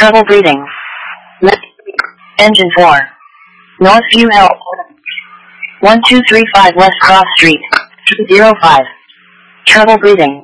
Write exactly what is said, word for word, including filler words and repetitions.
Trouble breathing. Left. Engine four. Northview Help. one two three five West Cross Street. two zero five. Trouble breathing.